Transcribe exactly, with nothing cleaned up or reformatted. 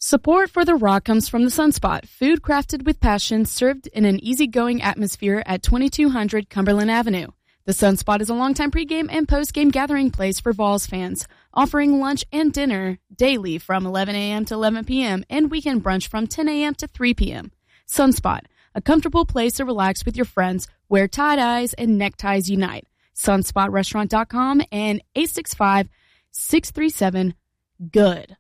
Support for The Rock comes from the Sunspot, food crafted with passion, served in an easygoing atmosphere at twenty-two hundred Cumberland Avenue. The Sunspot is a longtime pregame and postgame gathering place for Vols fans, offering lunch and dinner daily from eleven a.m. to eleven p.m. and weekend brunch from ten a.m. to three p.m. Sunspot, a comfortable place to relax with your friends where tie-dyes and neckties unite. sunspot restaurant dot com and eight six five, six three seven, good.